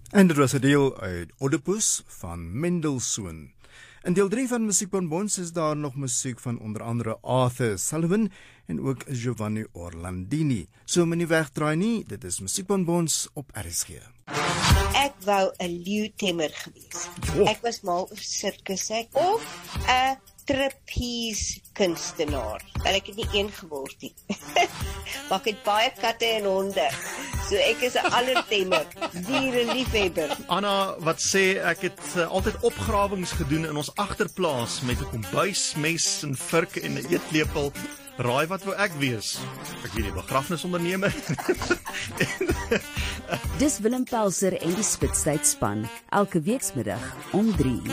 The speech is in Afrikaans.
En dit was 'n deel uit Oedipus van Mendelssohn. In deel 3 van Musiekbonbons is daar nog musiek van onder andere Arthur Sullivan en ook Giovanni Orlandini. So moenie wegdraai nie, dit is Musiekbonbons op RSG. Ek wou 'n leeutemmer gewees. Ek was mal oor sirkusse of 'n trapeze kunstenaar. Maar ek het nie een geword nie. Maar ek het baie katte en honde. So ek is 'n allertemmer, diereliefhebber. Anna, wat sê, ek het altyd opgrawings gedoen in ons agterplaas met 'n kombuis, mes en vurk en 'n eetlepel. Raai wat wou ek wees? Ek weet nie, begrafnisondernemer. Dis Willem Pelser en die Spitstyd span, elke weekmiddag om 3:00.